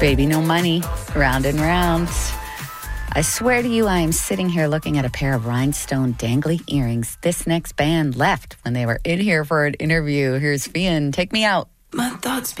Baby No Money, round and round. I swear to you, I am sitting here looking at a pair of rhinestone dangly earrings this next band left when they were in here for an interview. Here's Fian, Take Me Out. My thoughts